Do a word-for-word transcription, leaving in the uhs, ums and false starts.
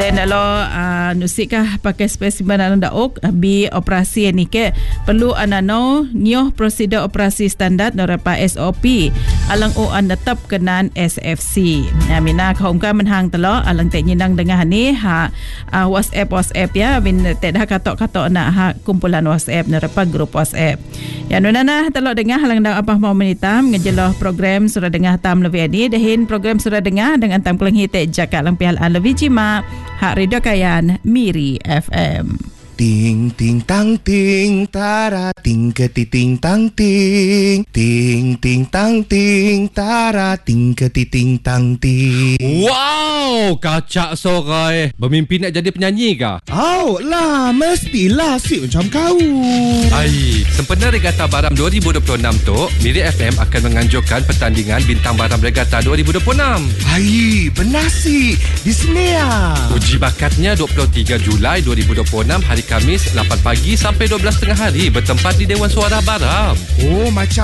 Dan kalau uh, nusikah pakai spesimen anda daok bi operasi ni ke perlu anano nyoh prosedur operasi standar norapa S O P alang o anda tetap kenan S F C. Ya mina kaum ka menhang telo alang tek nyinang dengah ni ha uh, WhatsApp WhatsApp ya bin tek dah katok-katok nak ha kumpulan WhatsApp norapa grup WhatsApp. Ya nunana telo dengah alang dah apa mau menitam ngejeloh program sudah dengah tam lebih ni dahin program sudah dengah dengan tam keling hitek jakat lang pihal an lebih jima hak Radio Kayan Miri F M. Ting ting tang ting tara ting ke ti ting tang ting ting ting tang ting tara ting ke ti ting tang ting. Wow, kacak sorai. Bermimpi nak jadi penyanyi kah? Oh lah, mestilah si macam kau. Ai, sempena Regata Baram dua ribu dua puluh enam tu, Miri F M akan menganjurkan pertandingan Bintang Baram Regata dua ribu dua puluh enam. Ai, benar si. Di sini ya. Uji bakatnya dua puluh tiga Julai dua ribu dua puluh enam hari Khamis lapan pagi sampai dua belas tengah hari bertempat di Dewan Suara Baram. Oh, macam